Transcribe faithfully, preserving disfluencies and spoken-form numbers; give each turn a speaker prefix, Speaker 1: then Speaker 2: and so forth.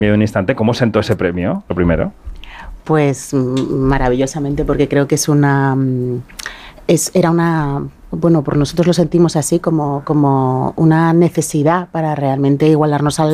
Speaker 1: En un instante, ¿cómo sentó ese premio, lo primero?
Speaker 2: Pues maravillosamente, porque creo que es una... Es, era una... Bueno, por nosotros lo sentimos así, como, como una necesidad para realmente igualarnos al